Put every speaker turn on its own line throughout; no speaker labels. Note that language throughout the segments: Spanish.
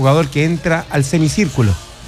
jugador que entra al semicírculo,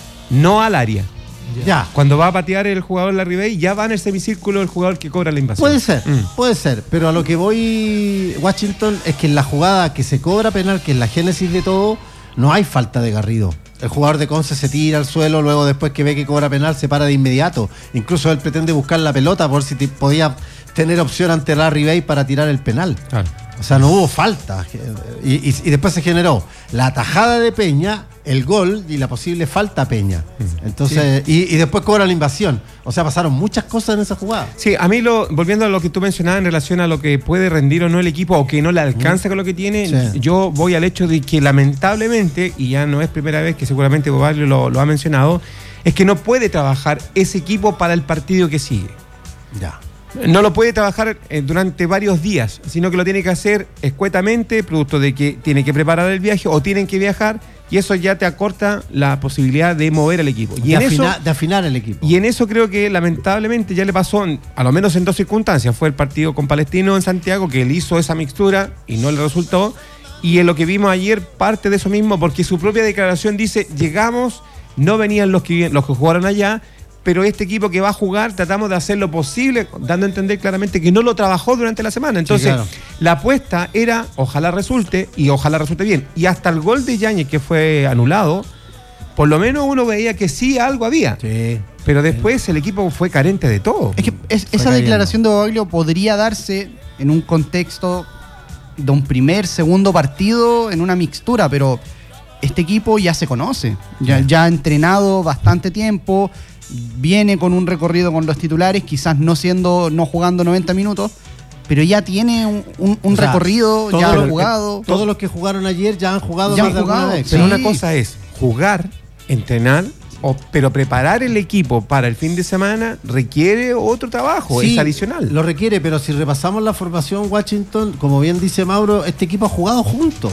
no al área.
Ya.
Cuando va a patear el jugador Larribey, ya va en el semicírculo el jugador que cobra la invasión.
Puede ser, pero a lo que voy, Washington, es que en la jugada que se cobra penal, que es la génesis de todo, no hay falta de Garrido. El jugador de Conce se tira al suelo, luego después que ve que cobra penal se para de inmediato. Incluso él pretende buscar la pelota por si podía tener opción ante Larribey para tirar el penal.
Claro.
O sea, no hubo falta. Y después se generó la atajada de Peña, el gol y la posible falta a Peña. Entonces, sí. y después cobra la invasión. O sea, pasaron muchas cosas en esa jugada.
Sí, a mí, volviendo a lo que tú mencionabas en relación a lo que puede rendir o no el equipo, o que no le alcanza con lo que tiene, sí. Yo voy al hecho de que lamentablemente, y ya no es primera vez que seguramente Bobaglio lo ha mencionado, es que no puede trabajar ese equipo para el partido que sigue.
Ya.
No lo puede trabajar durante varios días, sino que lo tiene que hacer escuetamente, producto de que tiene que preparar el viaje o tienen que viajar, y eso ya te acorta la posibilidad de mover el equipo. Y
de afinar el equipo.
Y en eso creo que lamentablemente ya le pasó, a lo menos en dos circunstancias. Fue el partido con Palestino en Santiago, que él hizo esa mixtura y no le resultó. Y en lo que vimos ayer, parte de eso mismo, porque su propia declaración dice, llegamos, no venían los que jugaron allá, pero este equipo que va a jugar tratamos de hacer lo posible, dando a entender claramente que no lo trabajó durante la semana. Entonces, sí, claro, la apuesta era, ojalá resulte, y ojalá resulte bien. Y hasta el gol de Yáñez, que fue anulado, por lo menos uno veía que sí algo había.
Sí.
Pero después el equipo fue carente de todo.
Es que esa declaración de Bobaglio podría darse en un contexto de un segundo partido, en una mixtura, pero este equipo ya se conoce, ya ha entrenado bastante tiempo, viene con un recorrido con los titulares, quizás no jugando 90 minutos, pero ya tiene un recorrido, ya ha jugado.
Todos los que jugaron ayer ya han jugado más de alguna vez.
Pero una cosa es jugar, entrenar, pero preparar el equipo para el fin de semana requiere otro trabajo,
sí,
es adicional.
Lo requiere, pero si repasamos la formación Washington, como bien dice Mauro, este equipo ha jugado juntos.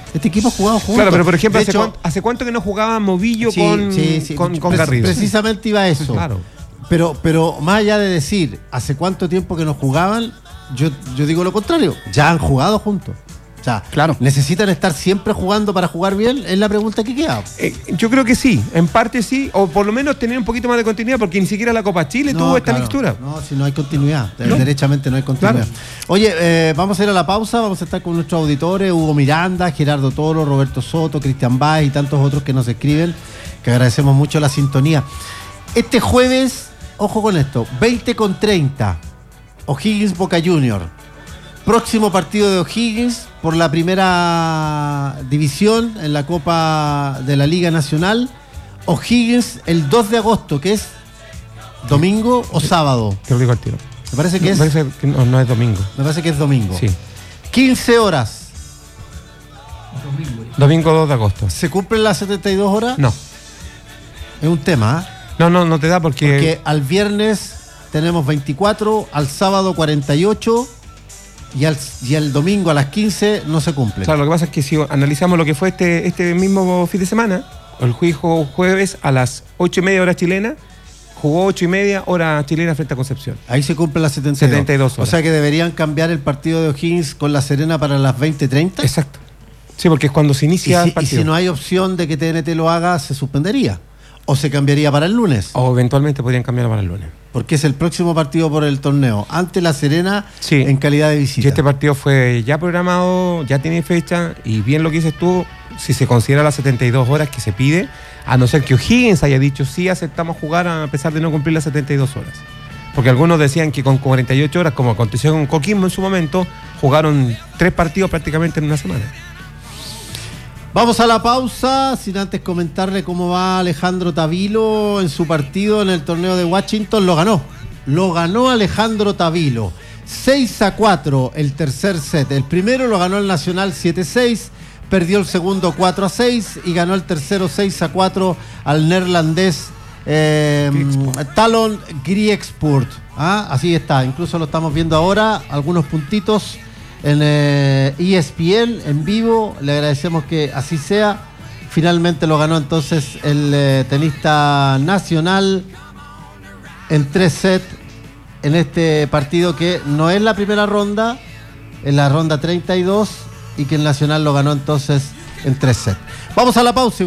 Claro,
pero por ejemplo, ¿hace cuánto que no jugaba Movillo con Garrido?
Precisamente iba a eso.
Claro.
Pero más allá de decir hace cuánto tiempo que no jugaban, yo digo lo contrario, ya han jugado juntos. O sea,
claro,
¿necesitan estar siempre jugando para jugar bien? Es la pregunta que queda.
Yo creo que sí, en parte sí, o por lo menos tener un poquito más de continuidad, porque ni siquiera la Copa Chile tuvo esta mixtura.
No, si no hay continuidad, derechamente no hay continuidad. Claro. Oye, vamos a ir a la pausa, vamos a estar con nuestros auditores, Hugo Miranda, Gerardo Toro, Roberto Soto, Cristian Báez y tantos otros que nos escriben, que agradecemos mucho la sintonía. Este jueves, ojo con esto, 20:30, O'Higgins Boca Junior. Próximo partido de O'Higgins por la primera división en la Copa de la Liga Nacional. O'Higgins el 2 de agosto, que es domingo o sábado.
Te lo digo al tiro.
Me parece que
no es domingo.
Me parece que es domingo.
Sí.
15 horas.
Domingo 2 de agosto.
¿Se cumplen las 72 horas?
No.
Es un tema, ¿eh?
No te da porque
al viernes tenemos 24, al sábado 48... Y al domingo a las 15 no se cumple.
Claro, lo que pasa es que si analizamos lo que fue este mismo fin de semana, el jueves a las 8:30 hora chilena, jugó 8:30 hora chilena frente a Concepción.
Ahí se cumplen las 72 horas. O sea que deberían cambiar el partido de O'Higgins con La Serena para las 20:30.
Exacto. Sí, porque es cuando se inicia el partido.
Y si no hay opción de que TNT lo haga, se suspendería. ¿O se cambiaría para el lunes?
O eventualmente podrían cambiarlo para el lunes.
Porque es el próximo partido por el torneo, ante La Serena,
sí,
en calidad de visita.
Y este partido fue ya programado, ya tiene fecha, y bien lo que dices tú, si se considera las 72 horas que se pide, a no ser que O'Higgins haya dicho sí aceptamos jugar a pesar de no cumplir las 72 horas. Porque algunos decían que con 48 horas, como aconteció con Coquimbo en su momento, jugaron 3 partidos prácticamente en una semana.
Vamos a la pausa, sin antes comentarle cómo va Alejandro Tavilo en su partido en el torneo de Washington. Lo ganó Alejandro Tavilo 6-4 el tercer set. El primero lo ganó el Nacional 7-6, perdió el segundo 4-6 y ganó el tercero 6-4 al neerlandés Talon Grieksport. Así está, incluso lo estamos viendo ahora, algunos puntitos en ESPN en vivo. Le agradecemos que así sea. Finalmente lo ganó entonces el tenista nacional en 3 sets en este partido, que no es la primera ronda, es la ronda 32, y que el nacional lo ganó entonces en 3 sets. Vamos a la pausa.